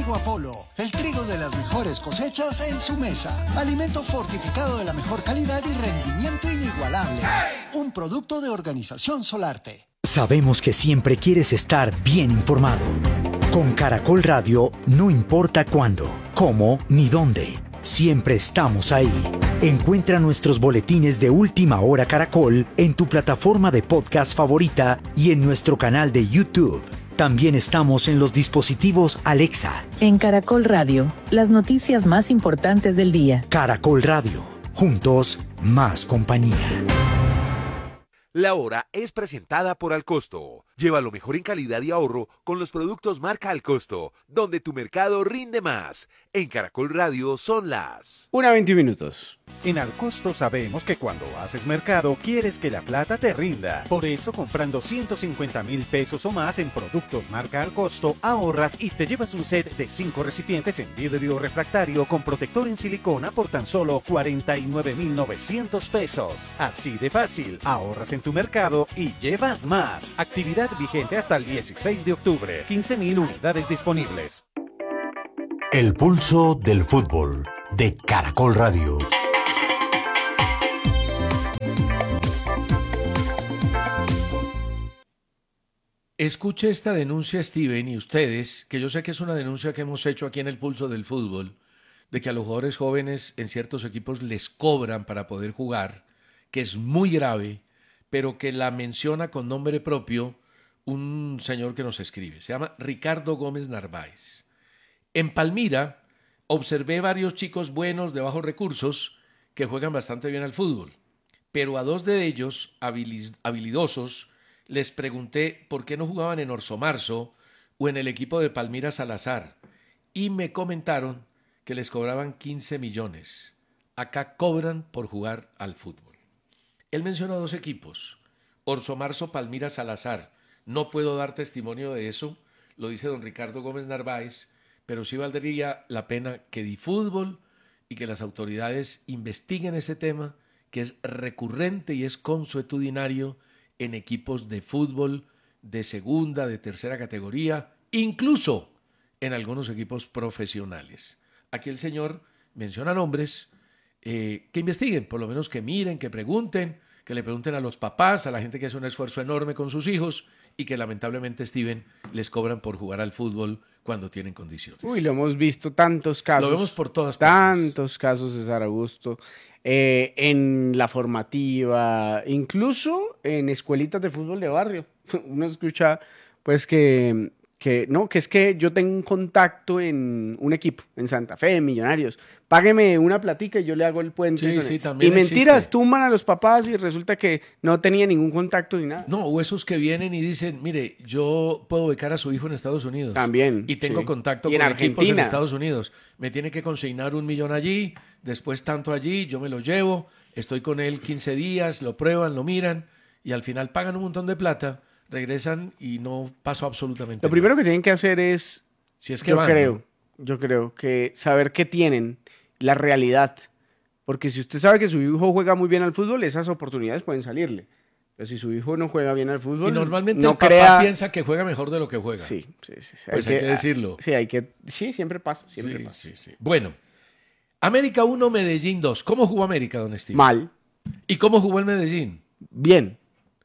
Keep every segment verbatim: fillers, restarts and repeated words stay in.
Trigo Apolo, el trigo de las mejores cosechas en su mesa. Alimento fortificado de la mejor calidad y rendimiento inigualable. Un producto de Organización Solarte. Sabemos que siempre quieres estar bien informado. Con Caracol Radio, no importa cuándo, cómo ni dónde. Siempre estamos ahí. Encuentra nuestros boletines de Última Hora Caracol en tu plataforma de podcast favorita y en nuestro canal de YouTube. También estamos en los dispositivos Alexa. En Caracol Radio, las noticias más importantes del día. Caracol Radio, juntos, más compañía. La Hora es presentada por Alcosto. Lleva lo mejor en calidad y ahorro con los productos marca Alcosto, donde tu mercado rinde más. En Caracol Radio son las una veinte minutos. En Alcosto sabemos que cuando haces mercado quieres que la plata te rinda. Por eso, comprando ciento cincuenta mil pesos o más en productos marca Alcosto, ahorras y te llevas un set de cinco recipientes en vidrio refractario con protector en silicona por tan solo cuarenta y nueve mil novecientos pesos. Así de fácil, ahorras en tu mercado y llevas más. Actividad vigente hasta el dieciséis de octubre. quince mil unidades disponibles. El pulso del fútbol de Caracol Radio. Escuche esta denuncia, Steven, y ustedes, que yo sé que es una denuncia que hemos hecho aquí en el Pulso del Fútbol, de que a los jugadores jóvenes en ciertos equipos les cobran para poder jugar, que es muy grave, pero que la menciona con nombre propio un señor que nos escribe. Se llama Ricardo Gómez Narváez. En Palmira observé varios chicos buenos de bajos recursos que juegan bastante bien al fútbol, pero a dos de ellos, habilidosos, les pregunté por qué no jugaban en Orso Marzo o en el equipo de Palmira Salazar y me comentaron que les cobraban quince millones. Acá cobran por jugar al fútbol. Él mencionó dos equipos, Orso Marzo, Palmira Salazar. No puedo dar testimonio de eso, lo dice don Ricardo Gómez Narváez, pero sí valdría la pena que DiFútbol y que las autoridades investiguen ese tema, que es recurrente y es consuetudinario en equipos de fútbol de segunda, de tercera categoría, incluso en algunos equipos profesionales. Aquí el señor menciona nombres, eh, que investiguen, por lo menos que miren, que pregunten, que le pregunten a los papás, a la gente que hace un esfuerzo enorme con sus hijos y que lamentablemente, Steven, les cobran por jugar al fútbol cuando tienen condiciones. Uy, lo hemos visto tantos casos. Lo vemos por todas partes. Tantos casos, César Augusto. Eh, en la formativa, incluso en escuelitas de fútbol de barrio. Uno escucha, pues, que, que no, que es que yo tengo un contacto en un equipo, en Santa Fe, en Millonarios. Págueme una platica y yo le hago el puente. Sí, con sí, él. también y mentiras, existe. Tumban a los papás y resulta que no tenía ningún contacto ni nada. No, o esos que vienen y dicen, mire, yo puedo becar a su hijo en Estados Unidos. También. Y tengo sí. contacto y con en equipos en Argentina. Estados Unidos. Me tiene que consignar un millón allí, después tanto allí, yo me lo llevo, estoy con él quince días, lo prueban, lo miran y al final pagan un montón de plata, regresan y no pasó absolutamente Lo nada. primero que tienen que hacer es, Si es que yo van, creo, ¿no? yo creo que saber qué tienen, la realidad. Porque si usted sabe que su hijo juega muy bien al fútbol, esas oportunidades pueden salirle. Pero si su hijo no juega bien al fútbol, Y normalmente no el papá crea... piensa que juega mejor de lo que juega. Sí, sí, sí. Pues hay que decirlo. Sí, hay que... Sí, siempre pasa, siempre Sí, pasa. sí, sí. Bueno, América uno, Medellín dos. ¿Cómo jugó América, don Steve? Mal. ¿Y cómo jugó el Medellín? Bien.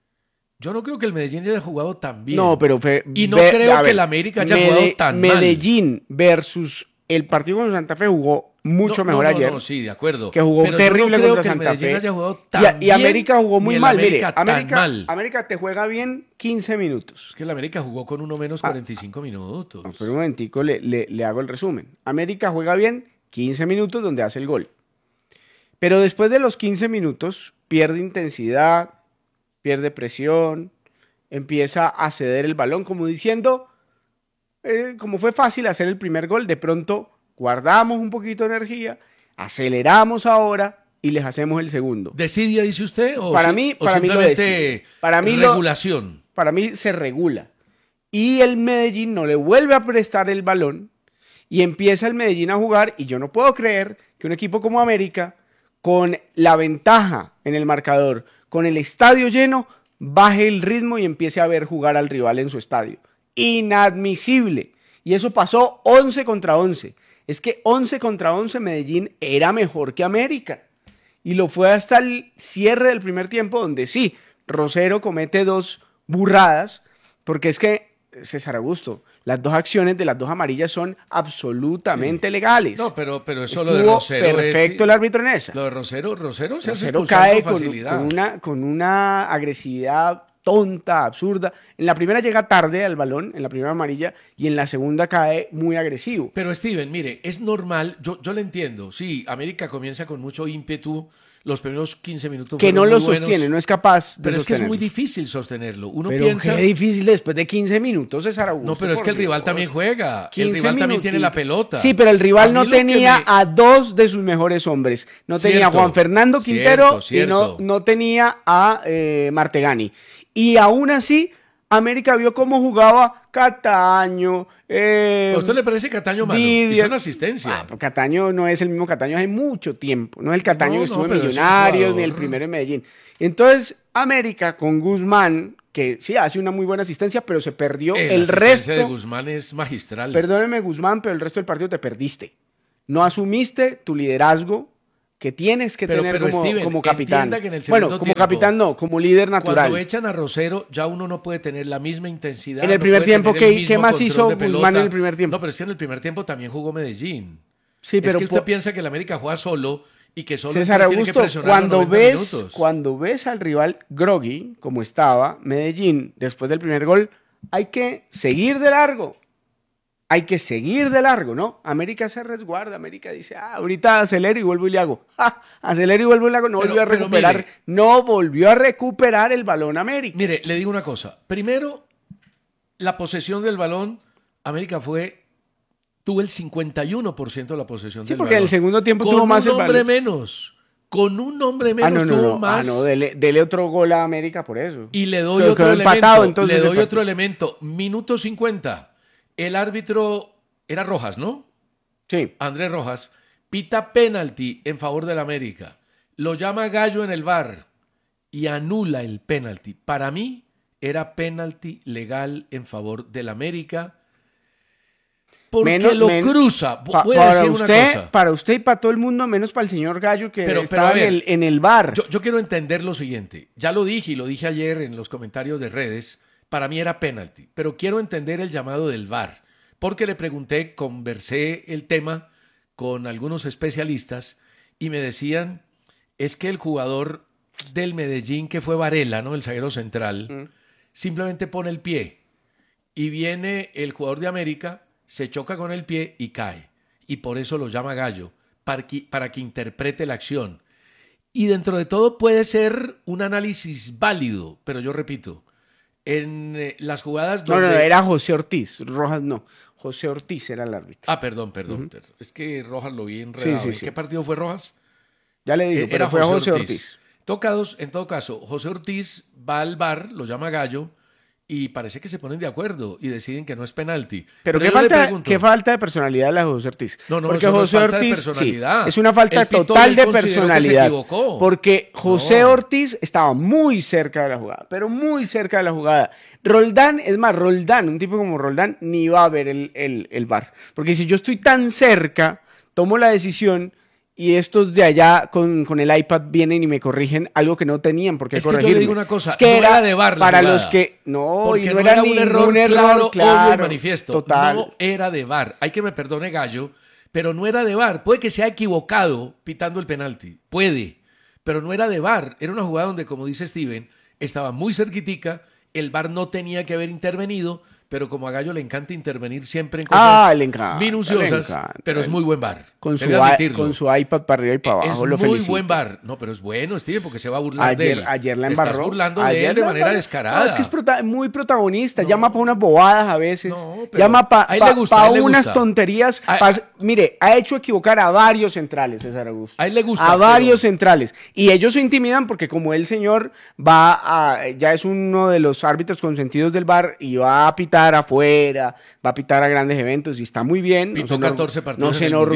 Yo no creo que el Medellín haya jugado tan bien. No, pero... Fe... Y no Ve... creo a que ver, el América haya Mede... jugado tan mal. Medellín versus el partido con Santa Fe jugó mucho No, mejor no, no, ayer. No, sí, de acuerdo. Que jugó Pero terrible yo no creo contra que Santa el Medellín Fe. haya jugado Y, tan a- y bien, América jugó ni muy el mal. Mire, América tan América, mal. América te juega bien quince minutos. Es que el América jugó con uno menos Ah. cuarenta y cinco minutos. No, pero un momentico le, le, le hago el resumen. América juega bien quince minutos donde hace el gol. Pero después de los quince minutos pierde intensidad, pierde presión, empieza a ceder el balón como diciendo, eh, como fue fácil hacer el primer gol, de pronto guardamos un poquito de energía, aceleramos ahora y les hacemos el segundo. ¿Decidia, dice usted? O Para si- mí, o para mí lo simplemente decide. Para mí lo- regulación. Para mí se regula. Y el Medellín no le vuelve a prestar el balón y empieza el Medellín a jugar y yo no puedo creer que un equipo como América, con la ventaja en el marcador, con el estadio lleno, baje el ritmo y empiece a ver jugar al rival en su estadio. Inadmisible. Y eso pasó once contra once. Es que once contra once Medellín era mejor que América. Y lo fue hasta el cierre del primer tiempo, donde sí, Rosero comete dos burradas, porque es que, César Augusto, las dos acciones de las dos amarillas son absolutamente sí. legales. No, pero, pero eso Estuvo lo de Rosero perfecto es, el árbitro en esa. Lo de Rosero, Rosero se Rosero hace cae con con, facilidad. con, una, con una agresividad tonta, absurda. En la primera llega tarde al balón, en la primera amarilla, y en la segunda cae muy agresivo. Pero Steven, mire, es normal, yo, yo le entiendo, sí, América comienza con mucho ímpetu, los primeros quince minutos que no muy lo buenos, sostiene, no es capaz de pero es que es sostenerlo. muy difícil sostenerlo. Uno pero piensa, qué difícil después de quince minutos, César Augusto. no, pero es que el rival Dios. también juega, el quince rival también minutos. tiene la pelota. Sí, pero el rival A no mí lo que tenía me- a dos de sus mejores hombres. No tenía a Cierto, Juan Fernando Quintero cierto, y no, cierto. no tenía a eh, Martegani. Y aún así, América vio cómo jugaba Cataño. Eh, ¿A usted le parece Cataño malo? Didier- Hizo una asistencia. Ah, pero Cataño no es el mismo Cataño hace mucho tiempo. No es el Cataño No, que estuvo no, en pero es un Millonarios ni jugador. el primero en Medellín. Entonces, América con Guzmán, que sí hace una muy buena asistencia, pero se perdió Eh, la el asistencia resto. de Guzmán es magistral. Perdóneme, Guzmán, pero el resto del partido te perdiste. No asumiste tu liderazgo que tienes que Pero- tener pero, como, Steven, como capitán. entienda que en el Bueno, segundo como tiempo, capitán no, como líder natural. Cuando echan a Rosero, ya uno no puede tener la misma intensidad. En el no primer puede tiempo, tener el ¿qué- mismo qué más control hizo de Guzmán pelota. en el primer tiempo? No, pero es que en el primer tiempo también jugó Medellín. Sí, es pero que usted po- piensa que el América juega solo y que solo César entonces tiene que Augusto, presionar cuando los noventa ves, minutos. cuando ves al rival groggy, como estaba Medellín después del primer gol, hay que seguir de largo. Hay que seguir de largo, ¿no? América se resguarda, América dice, ah, ahorita acelero y vuelvo y le hago. ¡Ja! Acelero y vuelvo y le hago. No Pero- volvió a pero recuperar, mire. no volvió a recuperar el balón América. Mire, le digo una cosa. Primero, la posesión del balón, América fue, tuvo el cincuenta y uno por ciento de la posesión Sí, del porque en balón. el segundo tiempo Con tuvo más el un hombre balón. menos. Con un hombre menos Ah, no, no, tuvo no. más. Ah, no, dele, dele otro gol a América por eso. Y le doy Pero otro quedó elemento. empatado, entonces, le el doy partido. otro elemento. Minuto cincuenta. El árbitro era Rojas, ¿no? Sí. Andrés Rojas. Pita penalti en favor del América. Lo llama Gallo en el V A R y anula el penalti. Para mí era penalti legal en favor del América. Porque Menos- lo men- cruza. Pa- Voy a para decir usted, una cosa. para usted y para todo el mundo, menos para el señor Gallo que Pero- pero estaba a ver, en, el, en el bar. Yo, yo quiero entender lo siguiente. Ya lo dije y lo dije ayer en los comentarios de redes. Para mí era penalti. Pero quiero entender el llamado del V A R. Porque le pregunté, conversé el tema con algunos especialistas y me decían, es que el jugador del Medellín, que fue Varela, ¿no? El zaguero central, Mm. simplemente pone el pie y viene el jugador de América, se choca con el pie y cae. Y por eso lo llama Gallo, para que, para que interprete la acción. Y dentro de todo puede ser un análisis válido, pero yo repito, en eh, las jugadas No, donde... no, no, era José Ortiz, Rojas no. José Ortiz era el árbitro. Ah, perdón, perdón. perdón. Es que Rojas lo vi enredado. Sí, sí, ¿En sí. qué partido fue Rojas? Ya le digo, Eh, pero fue José Ortiz. Tocados, en todo caso, José Ortiz va al V A R, lo llama Gallo, y parece que se ponen de acuerdo y deciden que no es penalti. Pero, qué, yo le falta, pregunto- qué falta de personalidad la de José Ortiz. No, no, porque eso no es José falta de Ortiz personalidad. sí, es una falta Él pitó total y de consideró que se personalidad. equivocó. Porque José No. Ortiz estaba muy cerca de la jugada, pero muy cerca de la jugada. Roldán, es más, Roldán, un tipo como Roldán, ni va a ver el, el, el V A R. Porque si yo estoy tan cerca, tomo la decisión y estos de allá con, con el iPad vienen y me corrigen algo que no tenían por qué Es que yo le corregirme. digo una cosa, Es que no era era de V A R la para jugada. los que no, Porque y no, no era, era un ningún error, error, claro, claro, obvio y manifiesto. Total. No era de V A R. Hay que me perdone Gallo, pero no era de V A R. Puede que se haya equivocado pitando el penalti. Puede. Pero no era de V A R. Era una jugada donde, como dice Steven, estaba muy cerquitica. El V A R no tenía que haber intervenido, pero como a Gallo le encanta intervenir siempre en cosas Ah, le encanta, minuciosas, le encanta. pero es muy buen V A R. Con su, Debe i- admitirlo. con su iPad para arriba y para abajo, Es lo muy felicito. buen V A R. No, pero es bueno, Steven, porque se va a burlar de Ayer, él. ayer la Te embarró. estás burlando Ayer de él de la manera embarró. descarada. No, es que es prota- muy protagonista. Llama para unas bobadas a veces. No, pero Llama para a él le gusta, a él le unas gusta. tonterías. A- pa- mire, ha hecho equivocar a varios centrales, César Augusto. A él le gusta, A pero- varios centrales. Y ellos se intimidan porque como el señor va a... Ya es uno de los árbitros consentidos del V A R y va a pitar afuera, va a pitar a grandes eventos y está muy bien. Pitó se enor- catorce partidos no se en el Mundial, enorgullece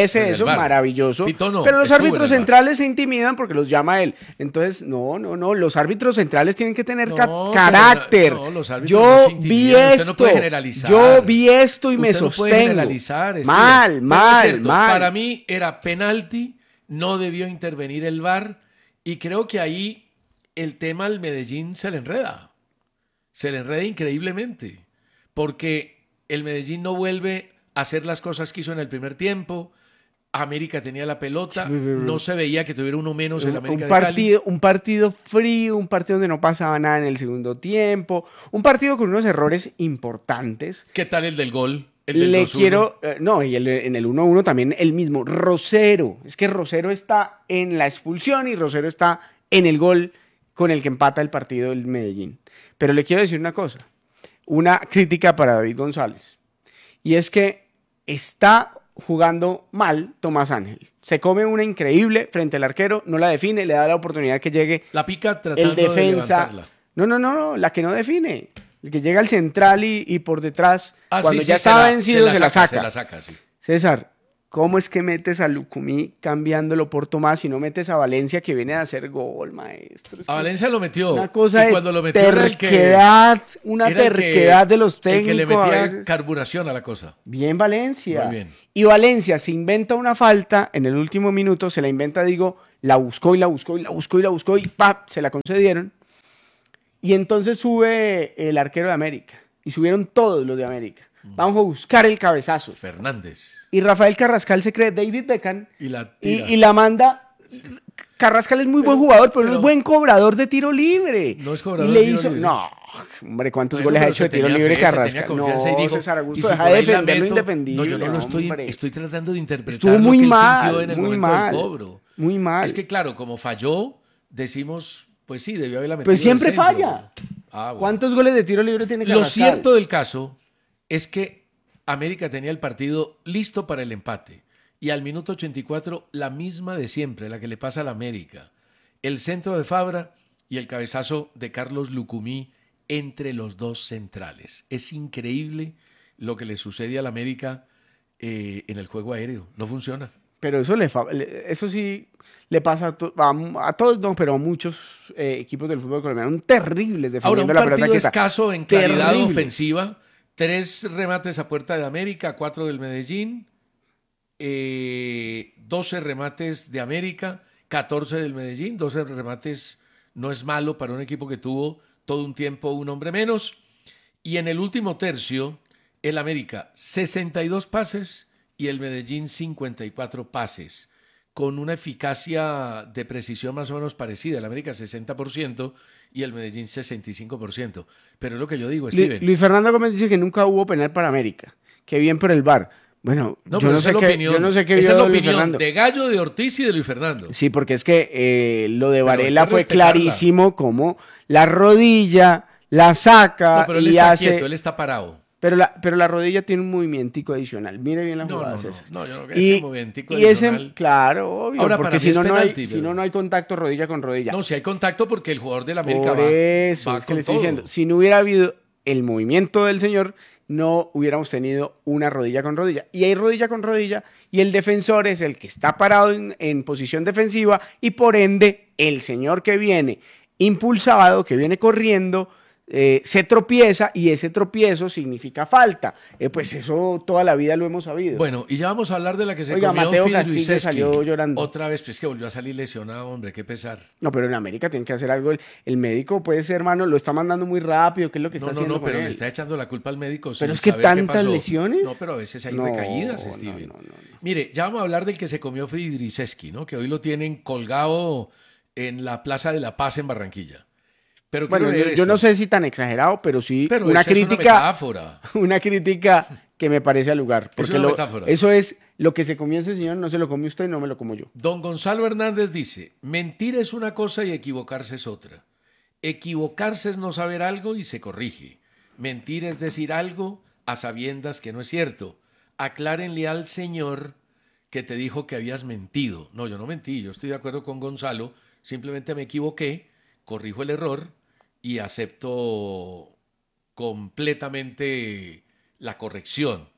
merece en el eso, V A R. maravilloso. Tito no, pero los estuvo en árbitros el V A R. centrales se intimidan porque los llama él. Entonces, no, no, no, los árbitros centrales tienen que tener ca- No, carácter. pero no, los árbitros Yo no se vi intimidan, usted no esto, puede generalizar. yo vi esto y me Usted no puede sostengo. generalizar, Steven. mal, Pero mal, es cierto, mal. Para mí era penalti, no debió intervenir el V A R y creo que ahí el tema al Medellín se le enreda. Se le enreda increíblemente porque el Medellín no vuelve a hacer las cosas que hizo en el primer tiempo. América tenía la pelota, no se veía que tuviera uno menos el Un, América un de Cali. partido, un partido frío, un partido donde no pasaba nada en el segundo tiempo, un partido con unos errores importantes. ¿Qué tal el del gol? El del Le dos uno. quiero, eh, no, y el- en el uno uno también el mismo. Rosero, es que Rosero está en la expulsión y Rosero está en el gol con el que empata el partido del Medellín. Pero le quiero decir una cosa, una crítica para David González, y es que está jugando mal Tomás Ángel. Se come una increíble frente al arquero, no la define, le da la oportunidad que llegue La pica tratando el defensa. de levantarla. No, no, no, no, la que no define. El que llega al central y, y por detrás, Ah, cuando sí, ya sí, se está la- vencido, se la saca. Se la saca, sí. César, ¿cómo es que metes a Lucumí cambiándolo por Tomás y no metes a Valencia que viene a hacer gol, maestro? Es A que Valencia lo metió. Una cosa y de cuando lo metió era el que- terquedad, una era el que- terquedad de los técnicos. El que le a metía veces. carburación a la cosa. Bien Valencia. Muy bien. Y Valencia se inventa una falta en el último minuto, se la inventa, digo, la buscó y la buscó y la buscó y la buscó y ¡pap! Se la concedieron. Y entonces sube el arquero de América. Y subieron todos los de América. Vamos a buscar el cabezazo. Fernández. Y Rafael Carrascal se cree David Beckham Y la y, tira. y la manda. Carrascal es muy Pero- buen jugador, pero, no pero- es buen cobrador de tiro libre. No es cobrador Y le de tiro hizo- libre. No, hombre, ¿cuántos Bueno, goles ha pero hecho se de tiro tenía libre fe, se tenía Carrascal? confianza No, y dijo, César y Augusto, si deja por de ahí la defender lo meto- indefendible. No, yo no lo estoy, hombre. estoy tratando de interpretar Estuvo muy lo que él mal, sintió en el muy momento mal, del cobro. muy mal. Es que claro, como falló, decimos, pues sí, debió haberla metido Pues de siempre centro. falla. Ah, bueno. ¿Cuántos goles de tiro libre tiene Lo Carrascal? cierto del caso es que América tenía el partido listo para el empate. Y al minuto ochenta y cuatro, la misma de siempre, la que le pasa a la América. El centro de Fabra y el cabezazo de Carlos Lucumí entre los dos centrales. Es increíble lo que le sucede a la América eh, en el juego aéreo. No funciona. Pero eso le fa- le- eso sí le pasa a, to- a, a todos, no, pero a muchos eh, equipos del fútbol colombiano. Un terrible defendiendo Ahora, un la pelota partido quieta. escaso en calidad Terrible. ofensiva. Tres remates a puerta de América, cuatro del Medellín, eh, doce remates de América, catorce del Medellín. doce remates no es malo para un equipo que tuvo todo un tiempo un hombre menos. Y en el último tercio, el América sesenta y dos pases y el Medellín cincuenta y cuatro pases, con una eficacia de precisión más o menos parecida. El América sesenta por ciento y el Medellín sesenta y cinco por ciento. Pero es lo que yo digo, Lu- Steven. Luis Fernando Gómez dice que nunca hubo penal para América. Qué bien por el V A R. Bueno, No, yo, pero no esa sé es la qué, opinión. yo no sé qué Esa es vio la Luis opinión Fernando. de Gallo, de Ortiz y de Luis Fernando. Sí, porque es que eh, lo de Pero hay Varela que fue respetarla. clarísimo, como la rodilla la saca No, pero él y está hace... quieto, él está parado. Pero la, pero la rodilla tiene un movimientico adicional. Mire bien la No, jugada, no, no, César. no, yo no creo Y, ese movimentico y ese, adicional. claro, obvio, Ahora, para porque mí si es no, no hay, penalti, si pero- no, no hay contacto rodilla con rodilla. No, si hay contacto porque el jugador del América Por va, eso, va es que con le estoy todo. diciendo, si no hubiera habido el movimiento del señor, no hubiéramos tenido una rodilla con rodilla. Y hay rodilla con rodilla, y el defensor es el que está parado en, en posición defensiva, y por ende, el señor que viene impulsado, que viene corriendo, eh, se tropieza, y ese tropiezo significa falta. Eh, pues eso toda la vida lo hemos sabido. Bueno, y ya vamos a hablar de la que se Oiga, comió Mateo Fidel Castillo Luiseski. salió llorando. Otra vez, pues que volvió a salir lesionado, hombre, qué pesar. No, pero en América tienen que hacer algo. El, el médico puede ser, hermano, lo está mandando muy rápido. ¿Qué es lo que está No, no, haciendo no, con pero él? le está echando la culpa al médico. Pero sin es que saber qué tantas pasó. lesiones. No, pero a veces hay No, recaídas, no, Steven. no, no, no. Mire, ya vamos a hablar del que se comió Fidriseski, ¿no? Que hoy lo tienen colgado en la Plaza de la Paz en Barranquilla. Pero Bueno, quiero yo, leer yo esto. no sé si tan exagerado, pero sí Pero una esa es una crítica, metáfora. una crítica que me parece al lugar. Porque una lo- metáfora. eso es lo que se comió ese señor, no se lo comió usted y no me lo como yo. Don Gonzalo Hernández dice, mentir es una cosa y equivocarse es otra. Equivocarse es no saber algo y se corrige. Mentir es decir algo a sabiendas que no es cierto. Aclárenle al señor que te dijo que habías mentido. No, yo no mentí, yo estoy de acuerdo con Gonzalo, simplemente me equivoqué, corrijo el error y acepto completamente la corrección.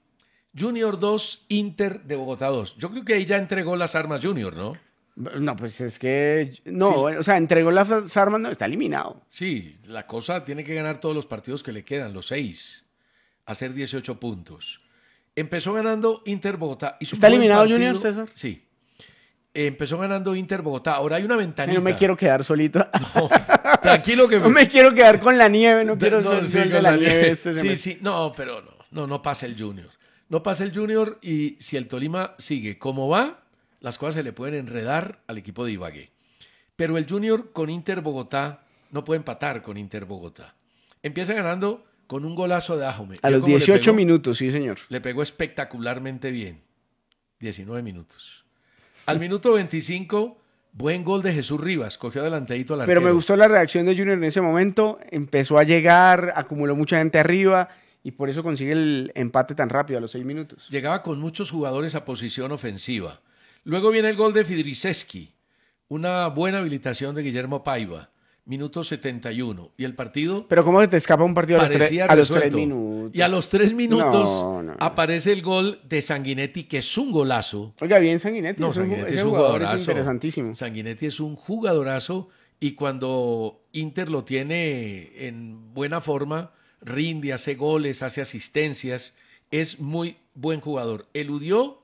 Junior dos, Inter de Bogotá dos. Yo creo que ahí ya entregó las armas Junior, ¿no? No, pues es que... No, Sí. o sea, entregó las armas, no, está eliminado. Sí, la cosa tiene que ganar todos los partidos que le quedan, los seis, hacer dieciocho puntos. Empezó ganando Inter Bogotá. Hizo un ¿Está buen eliminado partido. Junior, César? Sí. Empezó ganando Inter Bogotá. Ahora hay una ventanita. No me quiero quedar solito. No, tranquilo que No me quiero quedar con la nieve, no quiero No, ser sí, sol de con la la nieve. nieve. Este Sí, semestre. sí, no, pero no, no, no pasa el Junior. No pasa el Junior y si el Tolima sigue como va, las cosas se le pueden enredar al equipo de Ibagué. Pero el Junior con Inter Bogotá no puede empatar con Inter Bogotá. Empieza ganando con un golazo de Ajome. A ¿Vio los cómo le dieciocho pegó? minutos, sí, señor. Le pegó espectacularmente bien. diecinueve minutos. Al minuto veinticinco, buen gol de Jesús Rivas. Cogió adelantadito al arquero. Pero me gustó la reacción de Junior en ese momento. Empezó a llegar, acumuló mucha gente arriba y por eso consigue el empate tan rápido a los seis minutos. Llegaba con muchos jugadores a posición ofensiva. Luego viene el gol de Fidriseski. Una buena habilitación de Guillermo Paiva. Minuto setenta y uno. Y el partido Pero ¿cómo se te escapa un partido a los, tres, parecía a los tres resuelto. minutos? Y a los tres minutos No, no, no. aparece el gol de Sanguinetti, que es un golazo. Oiga, bien Sanguinetti. No, es un, Sanguinetti ese es un jugador jugadorazo. es interesantísimo. Sanguinetti es un jugadorazo y cuando Inter lo tiene en buena forma, rinde, hace goles, hace asistencias, es muy buen jugador. Eludió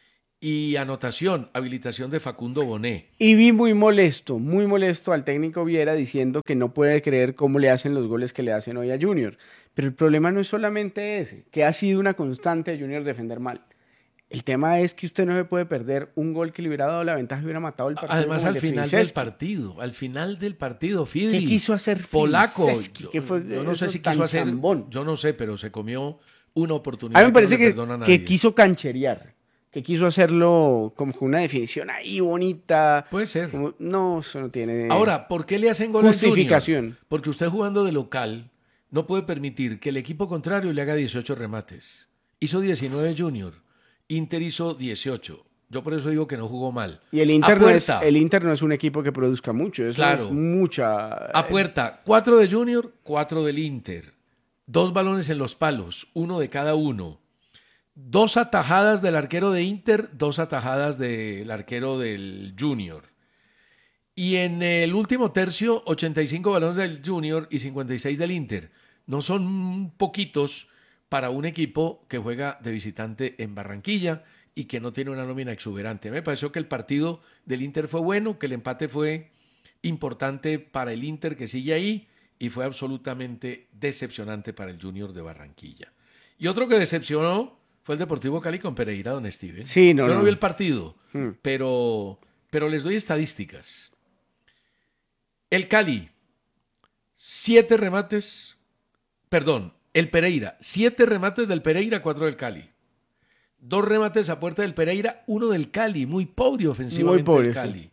y anotación, habilitación de Facundo Bonet. Y vi muy molesto, muy molesto al técnico Viera diciendo que no puede creer cómo le hacen los goles que le hacen hoy a Junior. Pero el problema no es solamente ese, que ha sido una constante de Junior defender mal. El tema es que usted no se puede perder un gol que le hubiera dado la ventaja y hubiera matado el partido. Además, como al el de final del Fidriseski. partido, al final del partido, Fidri. ¿Qué quiso hacer Polaco. Fidriseski? Yo, ¿Qué fue yo no sé eso si tan quiso hacer, chambón? yo no sé, pero se comió una oportunidad. A mí me parece no le que, perdona a que nadie. quiso cancherear, que quiso hacerlo como con una definición ahí bonita. Puede ser. Como- no, eso no tiene Ahora, ¿por qué le hacen gol al Junior? justificación. Porque usted jugando de local no puede permitir que el equipo contrario le haga dieciocho remates. Hizo diecinueve Junior, Inter hizo dieciocho. Yo por eso digo que no jugó mal. Y el Inter, A no es, puerta. el Inter no es un equipo que produzca mucho, eso Claro. es mucha... A puerta, cuatro de Junior, cuatro del Inter. Dos balones en los palos, uno de cada uno. Dos atajadas del arquero de Inter, dos atajadas del arquero del Junior. Y en el último tercio, ochenta y cinco balones del Junior y cincuenta y seis del Inter. No son poquitos para un equipo que juega de visitante en Barranquilla y que no tiene una nómina exuberante. Me pareció que el partido del Inter fue bueno, que el empate fue importante para el Inter que sigue ahí y fue absolutamente decepcionante para el Junior de Barranquilla. Y otro que decepcionó fue el Deportivo Cali con Pereira, don Steven. Sí, no, Yo no, no. vi el partido, Hmm. pero, pero les doy estadísticas. El Cali, siete remates, perdón, el Pereira, siete remates del Pereira, cuatro del Cali. Dos remates a puerta del Pereira, uno del Cali, muy pobre ofensivamente Muy pobre, el Cali.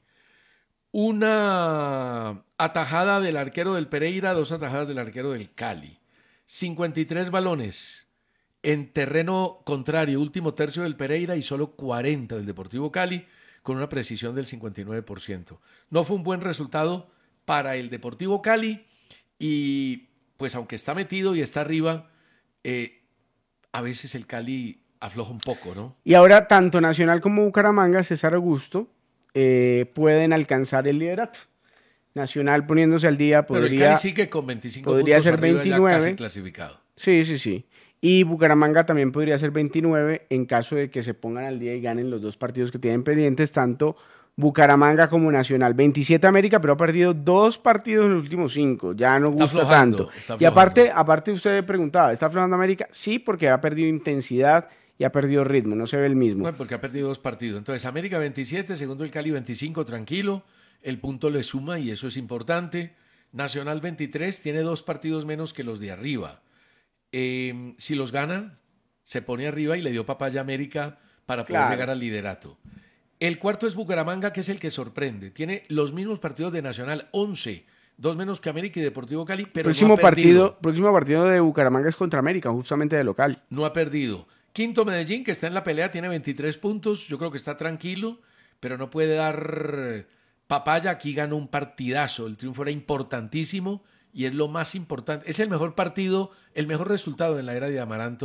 Una atajada del arquero del Pereira, dos atajadas del arquero del Cali. cincuenta y tres balones en terreno contrario, último tercio del Pereira y solo cuarenta del Deportivo Cali, con una precisión del cincuenta y nueve por ciento. No fue un buen resultado para el Deportivo Cali y pues aunque está metido y está arriba, eh, a veces el Cali afloja un poco, ¿no? Y ahora tanto Nacional como Bucaramanga, César Augusto, eh, pueden alcanzar el liderato. Nacional poniéndose al día Pero el podría... Cali sigue con veinticinco podría puntos ser arriba, ya veintinueve. casi clasificado. Sí, sí, sí. Y Bucaramanga también podría ser veintinueve en caso de que se pongan al día y ganen los dos partidos que tienen pendientes, tanto Bucaramanga como Nacional. veintisiete América, pero ha perdido dos partidos en los últimos cinco. Ya no Está gusta aflojando, tanto. está Y aparte, aflojando. aparte usted preguntaba, ¿está aflojando América? Sí, porque ha perdido intensidad y ha perdido ritmo, no se ve el mismo. Bueno, porque ha perdido dos partidos. Entonces, América veintisiete, segundo el Cali veinticinco, tranquilo. El punto le suma y eso es importante. Nacional veintitrés, tiene dos partidos menos que los de arriba. Eh, si los gana, se pone arriba y le dio papaya a América para poder Claro. llegar al liderato. El cuarto es Bucaramanga, que es el que sorprende. Tiene los mismos partidos de Nacional, once. Dos menos que América y Deportivo Cali, pero próximo, no ha perdido. partido, próximo partido de Bucaramanga es contra América, justamente de local. No ha perdido. Quinto Medellín, que está en la pelea, tiene veintitrés puntos. Yo creo que está tranquilo, pero no puede dar papaya. Aquí ganó un partidazo. El triunfo era importantísimo y es lo más importante. Es el mejor partido, el mejor resultado en la era de Amaranto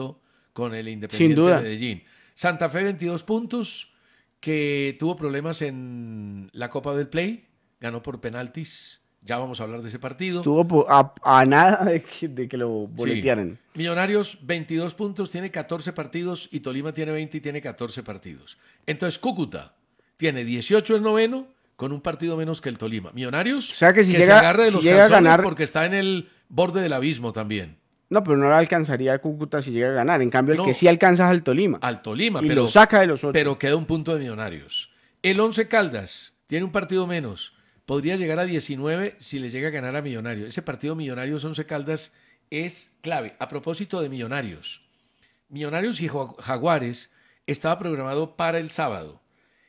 con el Independiente Sin duda. de Medellín. Santa Fe veintidós puntos, que tuvo problemas en la Copa del Play, ganó por penaltis. Ya vamos a hablar de ese partido. Estuvo a, a nada de que, de que lo boletearan. Sí. Millonarios, veintidós puntos, tiene catorce partidos, y Tolima tiene veinte y tiene catorce partidos. Entonces Cúcuta tiene dieciocho, es noveno, con un partido menos que el Tolima. Millonarios, o sea que, si que llega, se agarre de si los llega a calzones ganar, porque está en el borde del abismo también. No, pero no le alcanzaría a Cúcuta si llega a ganar. En cambio, el No, que sí alcanza es al Tolima. Al Tolima, y pero, lo saca de los otros. pero queda un punto de Millonarios. El Once Caldas tiene un partido menos. Podría llegar a diecinueve si le llega a ganar a Millonarios. Ese partido Millonarios-Once Caldas es clave. A propósito de Millonarios. Millonarios y Jaguares estaba programado para el sábado.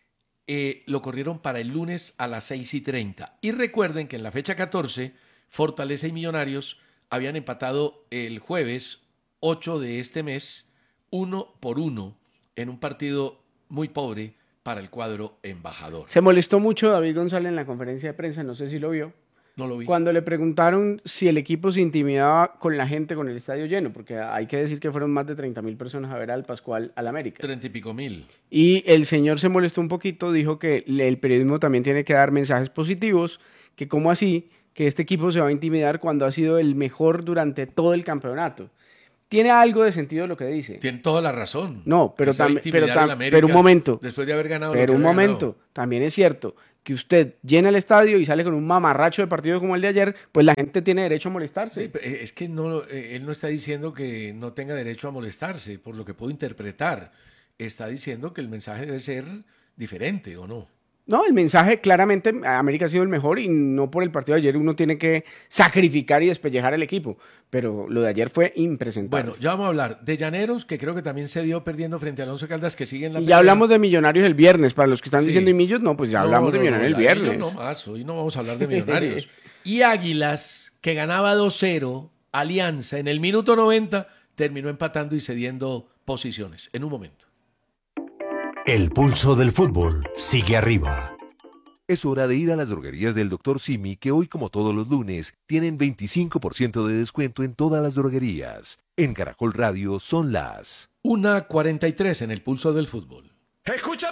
Eh, lo corrieron para el lunes a las seis y treinta. Y recuerden que en la fecha catorce, Fortaleza y Millonarios habían empatado el jueves ocho de este mes, uno por uno, en un partido muy pobre para el cuadro embajador. Se molestó mucho David González en la conferencia de prensa, no sé si lo vio. No lo vi. Cuando le preguntaron si el equipo se intimidaba con la gente, con el estadio lleno, porque hay que decir que fueron más de treinta mil personas a ver al Pascual al América. Treinta y pico mil. Y el señor se molestó un poquito, dijo que el periodismo también tiene que dar mensajes positivos, que cómo así, que este equipo se va a intimidar cuando ha sido el mejor durante todo el campeonato. Tiene algo de sentido lo que dice. Tiene toda la razón. No, pero, tam pero, tam pero un momento. Después de haber ganado. Pero lo que un momento, ganado. También es cierto que usted llena el estadio y sale con un mamarracho de partido como el de ayer, pues la gente tiene derecho a molestarse. Sí, es que no, él no está diciendo que no tenga derecho a molestarse, por lo que puedo interpretar. Está diciendo que el mensaje debe ser diferente, ¿o no? No, el mensaje claramente, América ha sido el mejor y no por el partido de ayer uno tiene que sacrificar y despellejar el equipo, pero lo de ayer fue impresentable. Bueno, ya vamos a hablar de Llaneros, que creo que también se dio perdiendo frente al Once Caldas, que sigue en la y pelea. ya hablamos de Millonarios el viernes, para los que están Sí. diciendo y Millos, no, pues ya No, hablamos no, de Millonarios no, el viernes. No más, hoy no vamos a hablar de Millonarios. Y Águilas, que ganaba dos cero, Alianza, en el minuto noventa, terminó empatando y cediendo posiciones, en un momento. El pulso del fútbol sigue arriba. Es hora de ir a las droguerías del doctor Simi, que hoy, como todos los lunes, tienen veinticinco por ciento de descuento en todas las droguerías. En Caracol Radio son las una cuarenta y tres en el pulso del fútbol. Escucha